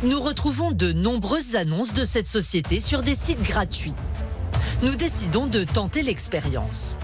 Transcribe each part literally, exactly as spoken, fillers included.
nous retrouvons de nombreuses annonces de cette société sur des sites gratuits. Nous décidons de tenter l'expérience.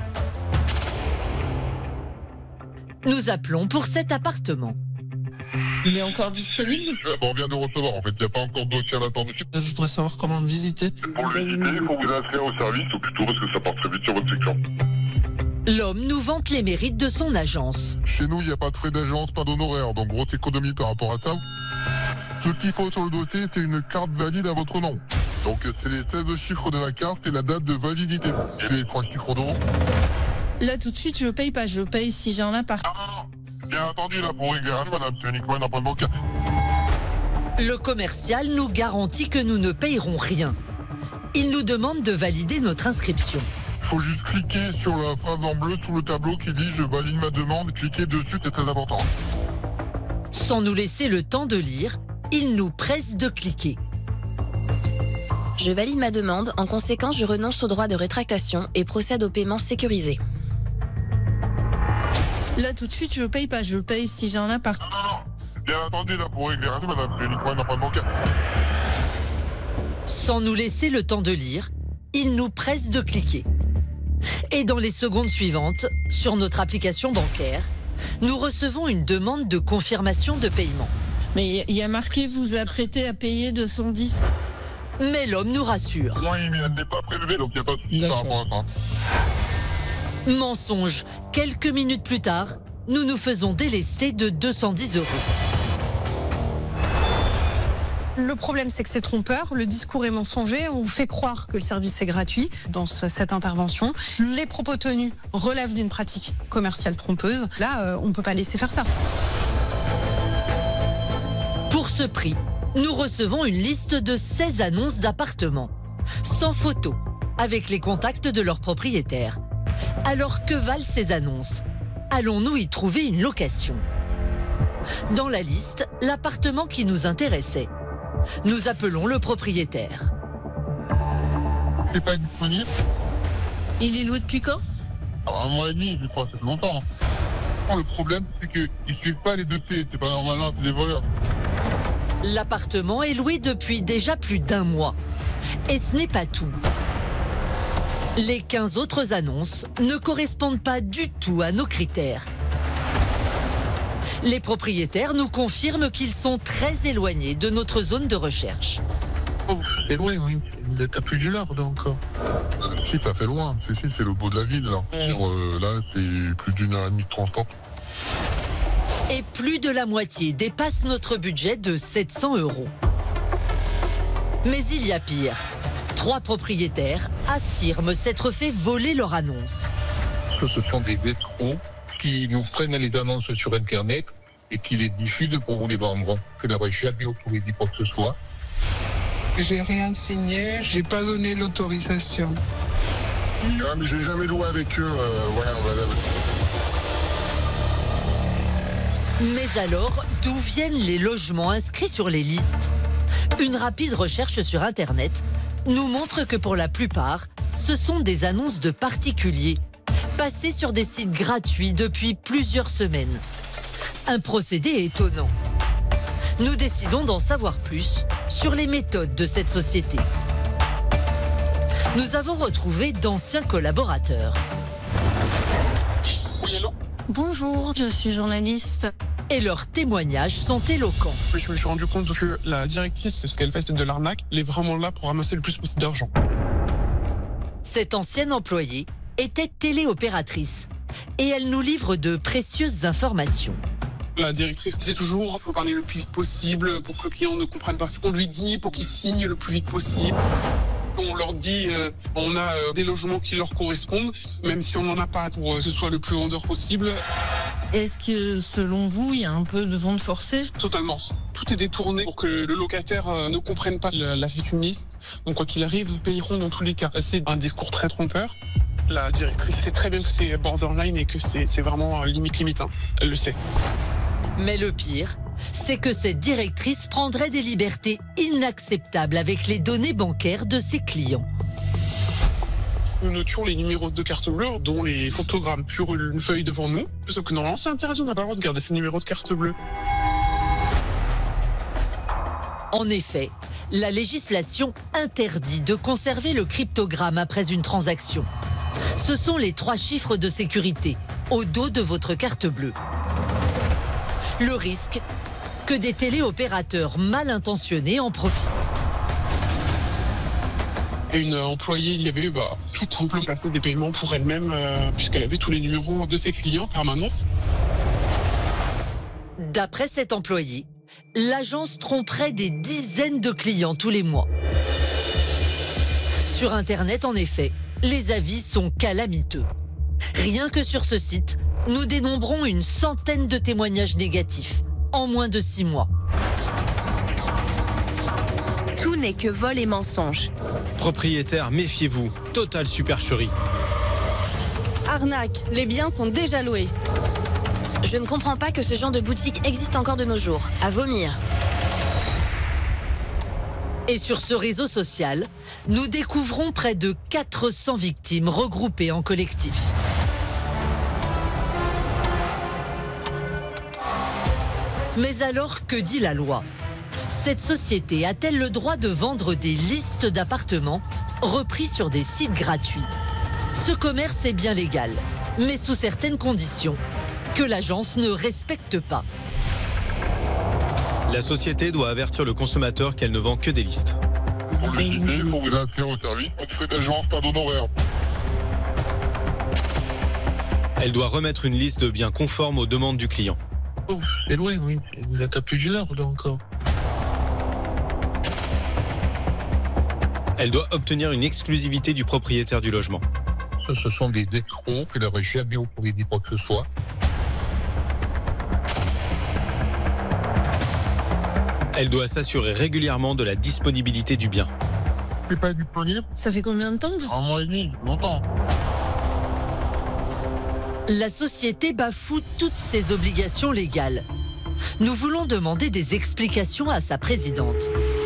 Nous appelons pour cet appartement. Il est encore disponible? On vient de recevoir, en fait, il n'y a pas encore de dossier à l'attente. Je voudrais savoir comment le visiter. Pour le visiter, il faut vous inscrire au service, ou plutôt parce que ça part très vite sur votre secteur. L'homme nous vante les mérites de son agence. Chez nous, il n'y a pas de frais d'agence, pas d'honoraires, donc grosse économie par rapport à ça. Ce qu'il faut sur le dossier, c'est une carte valide à votre nom. Donc c'est les seize chiffres de la carte et la date de validité. Et les trois chiffres d'euros. Là, tout de suite, je paye pas. Je paye si j'ai un appart. Non, non, non. Bien entendu, là, pour régler, madame, c'est uniquement un emprunt bancaire. Le commercial nous garantit que nous ne payerons rien. Il nous demande de valider notre inscription. Il faut juste cliquer sur la phrase en bleu sous le tableau qui dit « Je valide ma demande ». Cliquer dessus, c'est très important. Sans nous laisser le temps de lire, il nous presse de cliquer. Je valide ma demande, en conséquence je renonce au droit de rétractation et procède au paiement sécurisé. Là, tout de suite, je paye pas. Je paye si j'ai un appart. Non, non, non. Bien entendu, là, pour régler, madame, c'est uniquement un emprunt bancaire. Sans nous laisser le temps de lire, il nous presse de cliquer. Et dans les secondes suivantes, sur notre application bancaire, nous recevons une demande de confirmation de paiement. Mais il y a marqué « Vous apprêtez à payer deux cent dix ». Mais l'homme nous rassure. Moi, il n'est pas prélevé, donc il n'y a pas de souci par rapport à ça. Mensonge. Quelques minutes plus tard, nous nous faisons délester de deux cent dix euros. Le problème, c'est que c'est trompeur, le discours est mensonger, on vous fait croire que le service est gratuit dans ce, cette intervention. Les propos tenus relèvent d'une pratique commerciale trompeuse. Là, euh, on ne peut pas laisser faire ça. Pour ce prix, nous recevons une liste de seize annonces d'appartements, sans photo, avec les contacts de leurs propriétaires. Alors que valent ces annonces? Allons-nous y trouver une location? Dans la liste, l'appartement qui nous intéressait. Nous appelons le propriétaire. C'est pas disponible? Il est loué depuis quand? Alors, un mois et demi, des fois, c'est longtemps. Le problème, c'est qu'ils ne suivent pas les deux pieds. C'est pas normal, c'est des voleurs. L'appartement est loué depuis déjà plus d'un mois. Et ce n'est pas tout. Les quinze autres annonces ne correspondent pas du tout à nos critères. Les propriétaires nous confirment qu'ils sont très éloignés de notre zone de recherche. Oh, et loin, oui. Vous êtes à plus d'une heure, donc. Si, ça fait loin. C'est si, c'est le beau de la ville, là. Mmh. Euh, là, t'es plus d'une heure et demie de transport. Et plus de la moitié dépasse notre budget de sept cents euros. Mais il y a pire. Trois propriétaires affirment s'être fait voler leur annonce. Ce sont des escrocs qui nous prennent les annonces sur Internet et qui les diffusent pour vous les vendre. Que n'aurait jamais autorisé quoi que ce soit. J'ai rien signé, j'ai pas donné l'autorisation. Ah, mais j'ai jamais loué avec eux, euh, voilà, voilà. Mais alors, d'où viennent les logements inscrits sur les listes? Une rapide recherche sur Internet nous montre que pour la plupart, ce sont des annonces de particuliers, passées sur des sites gratuits depuis plusieurs semaines. Un procédé étonnant. Nous décidons d'en savoir plus sur les méthodes de cette société. Nous avons retrouvé d'anciens collaborateurs. Oui, allô? Bonjour, je suis journaliste. Et leurs témoignages sont éloquents. Je me suis rendu compte que la directrice, ce qu'elle fait, c'est de l'arnaque. Elle est vraiment là pour ramasser le plus possible d'argent. Cette ancienne employée était téléopératrice et elle nous livre de précieuses informations. La directrice disait toujours qu'il faut parler le plus vite possible pour que le client ne comprenne pas ce qu'on lui dit, pour qu'il signe le plus vite possible. On leur dit euh, on a euh, des logements qui leur correspondent, même si on n'en a pas pour que ce soit le plus vendeur possible. Est-ce que, selon vous, il y a un peu de vente forcée? Totalement. Tout est détourné pour que le locataire euh, ne comprenne pas la, la vie féministe. Donc, quoi qu'il arrive, ils payeront dans tous les cas. C'est un discours très trompeur. La directrice sait très bien que c'est borderline et que c'est, c'est vraiment limite limite. Hein. Elle le sait. Mais le pire, c'est que cette directrice prendrait des libertés inacceptables avec les données bancaires de ses clients. Nous notions les numéros de carte bleue, dont les photogrammes sur une feuille devant nous. Sauf que normalement, c'est intéressant, on n'a pas le droit de garder ces numéros de carte bleue. En effet, la législation interdit de conserver le cryptogramme après une transaction. Ce sont les trois chiffres de sécurité au dos de votre carte bleue. Le risque que des téléopérateurs mal intentionnés en profitent. Une employée, il y avait bah, tout un plan placé des paiements pour elle-même, euh, puisqu'elle avait tous les numéros de ses clients en permanence. D'après cet employé, l'agence tromperait des dizaines de clients tous les mois. Sur Internet, en effet, les avis sont calamiteux. Rien que sur ce site, nous dénombrons une centaine de témoignages négatifs en moins de six mois. Tout n'est que vol et mensonge. Propriétaires, méfiez-vous. Total supercherie. Arnaque, les biens sont déjà loués. Je ne comprends pas que ce genre de boutique existe encore de nos jours. À vomir. Et sur ce réseau social, nous découvrons près de quatre cents victimes regroupées en collectif. Mais alors, que dit la loi ? Cette société a-t-elle le droit de vendre des listes d'appartements repris sur des sites gratuits ? Ce commerce est bien légal, mais sous certaines conditions que l'agence ne respecte pas. La société doit avertir le consommateur qu'elle ne vend que des listes. Pour le juger, pour vous inscrire au service, pas de frais d'agence, pas d'honoraires. Elle doit remettre une liste de biens conformes aux demandes du client. Oh, c'est loin, oui. Vous êtes à plusieurs, là encore. Elle doit obtenir une exclusivité du propriétaire du logement. Ce, ce sont des escrocs qui n'auraient jamais autorisé dire quoi que ce soit. Elle doit s'assurer régulièrement de la disponibilité du bien. C'est pas disponible ? Ça fait combien de temps que vous... Un mois et demi, longtemps. La société bafoue toutes ses obligations légales. Nous voulons demander des explications à sa présidente.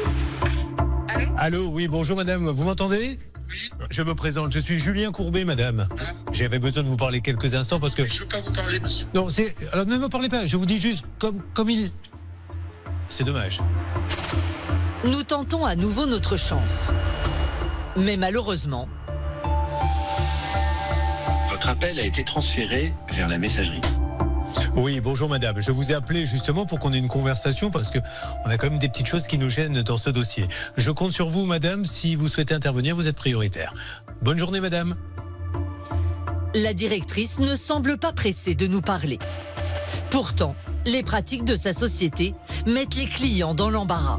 Allô, oui, bonjour madame, vous m'entendez ? Oui. Je me présente, je suis Julien Courbet, madame. Ah. J'avais besoin de vous parler quelques instants parce que... Je ne veux pas vous parler, monsieur. Non, c'est... Alors ne me parlez pas, je vous dis juste comme, comme il... C'est dommage. Nous tentons à nouveau notre chance. Mais malheureusement... Votre appel a été transféré vers la messagerie. Oui, bonjour madame. Je vous ai appelé justement pour qu'on ait une conversation parce que on a quand même des petites choses qui nous gênent dans ce dossier. Je compte sur vous madame, si vous souhaitez intervenir, vous êtes prioritaire. Bonne journée madame. La directrice ne semble pas pressée de nous parler. Pourtant, les pratiques de sa société mettent les clients dans l'embarras.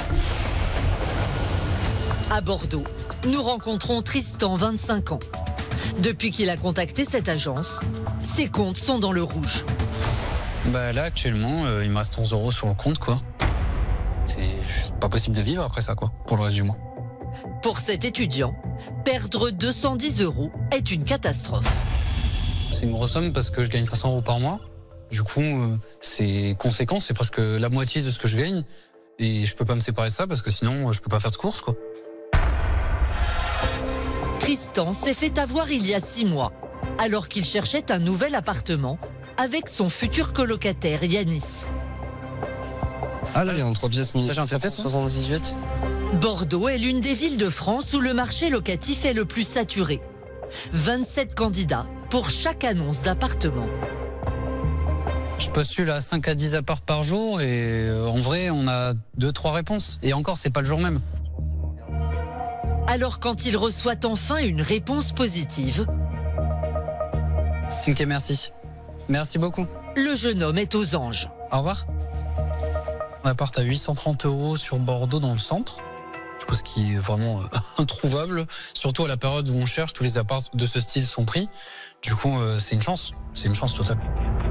À Bordeaux, nous rencontrons Tristan, vingt-cinq ans. Depuis qu'il a contacté cette agence, ses comptes sont dans le rouge. Bah là, actuellement, euh, il me reste onze euros sur le compte, quoi. C'est juste pas possible de vivre après ça, quoi, pour le reste du mois. Pour cet étudiant, perdre deux cent dix euros est une catastrophe. C'est une grosse somme parce que je gagne cinq cents euros par mois. Du coup, euh, c'est conséquent, c'est presque la moitié de ce que je gagne. Et je peux pas me séparer de ça parce que sinon, je peux pas faire de courses, quoi. Tristan s'est fait avoir il y a six mois, alors qu'il cherchait un nouvel appartement avec son futur colocataire Yanis. Ah là, il y a un trois pièces soixante-dix-huit. Bordeaux est l'une des villes de France où le marché locatif est le plus saturé. vingt-sept candidats pour chaque annonce d'appartement. Je postule à cinq à dix apparts par jour et euh, en vrai, on a deux trois réponses. Et encore, c'est pas le jour même. Alors quand il reçoit enfin une réponse positive... Ok, merci. Merci beaucoup. Le jeune homme est aux anges. Au revoir. On appart à huit cent trente euros sur Bordeaux dans le centre. Du coup, ce qui est vraiment euh, introuvable. Surtout à la période où on cherche, tous les apparts de ce style sont pris. Du coup, euh, c'est une chance. C'est une chance totale.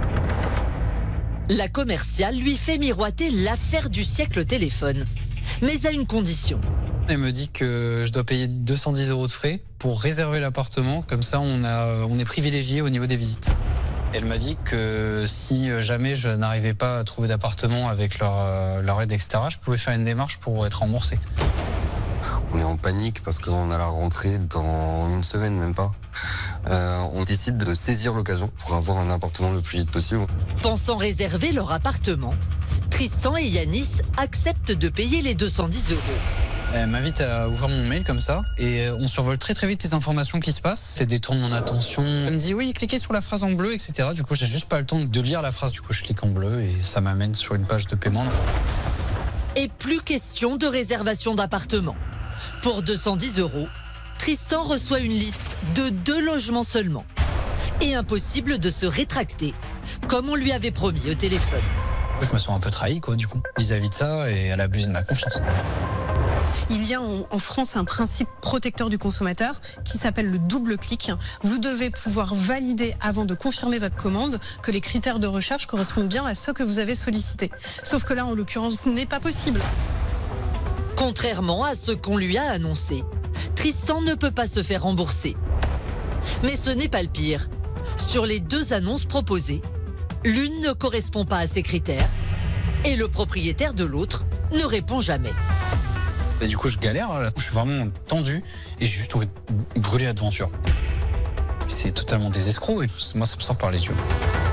La commerciale lui fait miroiter l'affaire du siècle au téléphone. Mais à une condition. Elle me dit que je dois payer deux cent dix euros de frais pour réserver l'appartement. Comme ça, on, a, on est privilégié au niveau des visites. Elle m'a dit que si jamais je n'arrivais pas à trouver d'appartement avec leur, leur aide, et cetera, je pouvais faire une démarche pour être remboursé. On est en panique parce qu'on a la rentrée dans une semaine, même pas. Euh, on décide de saisir l'occasion pour avoir un appartement le plus vite possible. Pensant réserver leur appartement, Tristan et Yanis acceptent de payer les deux cent dix euros. Elle m'invite à ouvrir mon mail comme ça et on survole très très vite les informations qui se passent. Ça détourne mon attention. Elle me dit oui, cliquez sur la phrase en bleu, et cetera. Du coup, j'ai juste pas le temps de lire la phrase. Du coup, je clique en bleu et ça m'amène sur une page de paiement. Et plus question de réservation d'appartement. Pour deux cent dix euros, Tristan reçoit une liste de deux logements seulement. Et impossible de se rétracter, comme on lui avait promis au téléphone. Je me sens un peu trahi, quoi, du coup, vis-à-vis de ça, et elle abuse de ma confiance. Il y a en, en France un principe protecteur du consommateur qui s'appelle le double clic. Vous devez pouvoir valider avant de confirmer votre commande que les critères de recherche correspondent bien à ceux que vous avez sollicités. Sauf que là, en l'occurrence, ce n'est pas possible. Contrairement à ce qu'on lui a annoncé, Tristan ne peut pas se faire rembourser. Mais ce n'est pas le pire. Sur les deux annonces proposées, l'une ne correspond pas à ses critères et le propriétaire de l'autre ne répond jamais. Et du coup, je galère, là. Je suis vraiment tendu et j'ai juste envie de brûler l'aventure. C'est totalement des escrocs et moi, ça me sort par les yeux.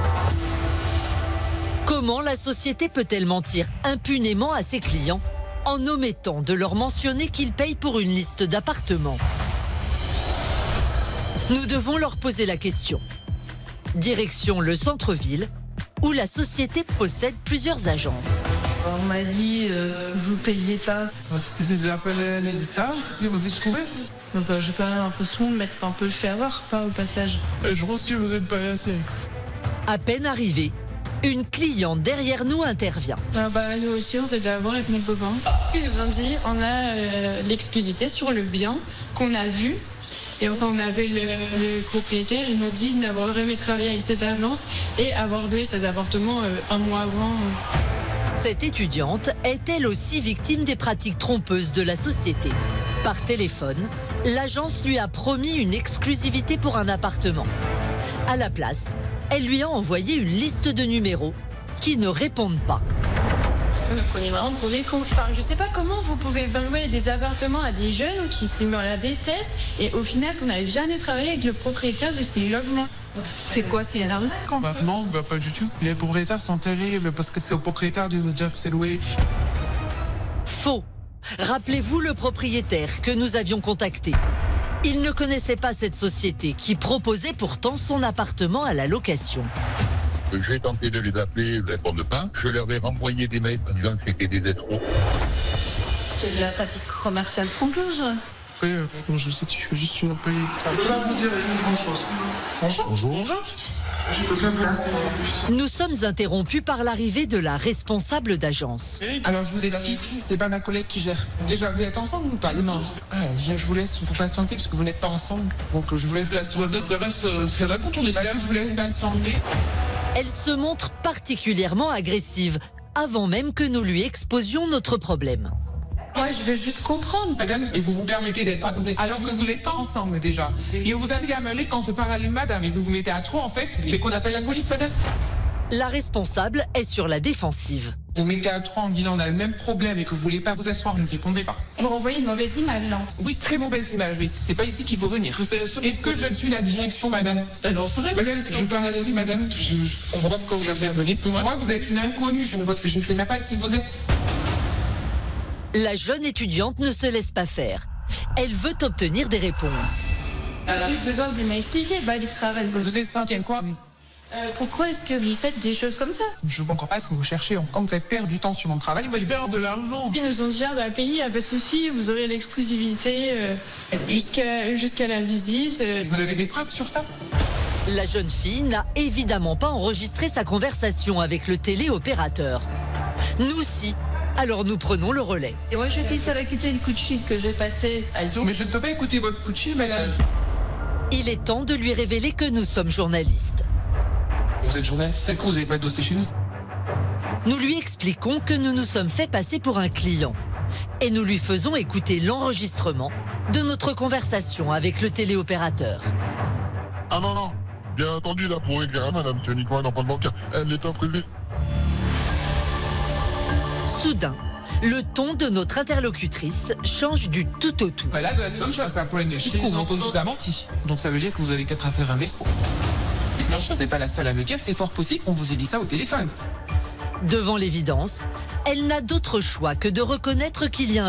Comment la société peut-elle mentir impunément à ses clients en omettant de leur mentionner qu'ils payent pour une liste d'appartements? Nous devons leur poser la question. Direction le centre-ville, où la société possède plusieurs agences. On m'a dit, euh, vous payez pas. Si c'est appelé nécessaire, vous avez trouvé. Bah, j'ai pas l'impression de m'être un peu fait avoir, pas au passage. Je pense que vous êtes pas assez. À peine arrivée, une cliente derrière nous intervient. Ah bah, nous aussi, on s'est déjà voir avec mes copains. Ils nous ont dit, on a euh, l'exclusivité sur le bien qu'on a vu. Et enfin, on avait le, le propriétaire, il m'a dit d'avoir jamais travaillé avec cette agence et avoir loué cet appartement euh, un mois avant. Cette étudiante est elle aussi victime des pratiques trompeuses de la société. Par téléphone, l'agence lui a promis une exclusivité pour un appartement. À la place, elle lui a envoyé une liste de numéros qui ne répondent pas. On est vraiment pour les cons. Enfin, je sais pas comment vous pouvez louer des appartements à des jeunes qui se la détestent et au final, on n'avait jamais travaillé avec le propriétaire de ces logements. C'est quoi, c'est un risque? Bah, non, bah, pas du tout. Les propriétaires sont terribles parce que c'est au propriétaire de nous dire que c'est loué. Faux. Rappelez-vous le propriétaire que nous avions contacté. Il ne connaissait pas cette société qui proposait pourtant son appartement à la location. J'ai tenté de les appeler, ils ne répondent pas. Je leur ai renvoyé des mails en disant que c'était des escrocs. C'est de la pratique commerciale trompeuse. Oui, euh, je sais, je suis juste une employée. Je peux pas vous dire grand-chose. Bonjour. Bonjour. Bonjour. Je peux pas vous lancer en plus. Nous sommes interrompus par l'arrivée de la responsable d'agence. Alors, je vous ai dit, c'est pas ma collègue qui gère. Déjà, vous êtes ensemble ou pas? Non. Ah, je, je vous laisse vous patienter parce que vous n'êtes pas ensemble. Donc, je vous laisse la soirée d'intéresse. Ce qu'elle raconte, on est madame, je vous laisse patienter. Elle se montre particulièrement agressive, avant même que nous lui exposions notre problème. Moi, je veux juste comprendre, madame, et vous vous permettez d'être raconté alors que vous n'êtes pas ensemble déjà. Et vous avez amené quand se parle à madame, et vous vous mettez à trop en fait, et qu'on appelle la police, madame. La responsable est sur la défensive. Vous mettez à trop en disant on a le même problème et que vous voulez pas vous asseoir, ne répondez pas. Vous renvoyez une mauvaise image, non? Oui, très mauvaise image, mais c'est pas ici qu'il faut venir. Est-ce que je suis la direction, madame? Alors, c'est vrai, madame, je parle à lui, madame, je ne comprends pas pourquoi vous intervenez. Pour moi, vous êtes une inconnue, je ne, je ne sais même pas qui vous êtes. La jeune étudiante ne se laisse pas faire. Elle veut obtenir des réponses. Alors, j'ai besoin de m'expliquer, bah, du travail. Vous êtes cinquième quoi? Euh, pourquoi est-ce que vous faites des choses comme ça? Je ne comprends pas ce que vous cherchez. Quand vous faites perdre du temps sur mon travail, vous allez perdre de l'argent. Ils nous ont dit, bah, payez, à votre souci, vous aurez l'exclusivité euh, jusqu'à jusqu'à la visite. Euh. Vous avez des preuves sur ça? La jeune fille n'a évidemment pas enregistré sa conversation avec le téléopérateur. Nous si. Alors nous prenons le relais. Et moi j'étais seule à quitter le coup de fil que j'ai passé. Mais je ne peux pas écouter votre coup de fil, madame. Il est temps de lui révéler que nous sommes journalistes. Vous êtes journaliste? C'est que vous n'avez pas de dossier chez nous? Nous lui expliquons que nous nous sommes fait passer pour un client. Et nous lui faisons écouter l'enregistrement de notre conversation avec le téléopérateur. Ah non, non. Bien entendu, là, pour éclairer madame, tu as uniquement un emprunt bancaire. Elle est en privé. Soudain, le ton de notre interlocutrice change du tout au tout. Bah là, c'est la même chose, c'est un problème de chiffre. On vous a menti. Donc ça veut dire que vous avez peut-être affaire à un escroc. Bien sûr, t'es pas la seule à me dire, c'est fort possible qu'on vous ait dit ça au téléphone. Devant l'évidence, elle n'a d'autre choix que de reconnaître qu'il y a un